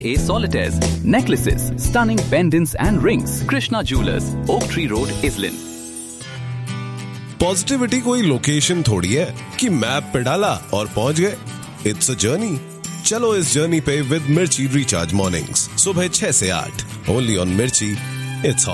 A solitaires, necklaces, stunning pendants and rings. Krishna Jewelers, Oak Tree Road, Islin. Positivity कोई location थोड़ी है कि map पे डाला और पहुंच गए. It's a journey. चलो इस जर्नी पे विद मिर्ची रिचार्ज मॉर्निंग्स सुबह 6 से 8 ओनली ऑन मिर्ची. इट्स